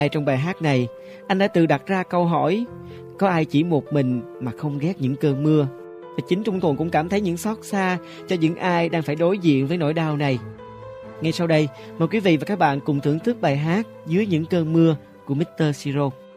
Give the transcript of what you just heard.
Trong bài hát này, anh đã tự đặt ra câu hỏi: có ai chỉ một mình mà không ghét những cơn mưa? Và chính Trung Thuận cũng cảm thấy những xót xa cho những ai đang phải đối diện với nỗi đau này. Ngay sau đây, mời quý vị và các bạn cùng thưởng thức bài hát Dưới những cơn mưa của Mr. Siro.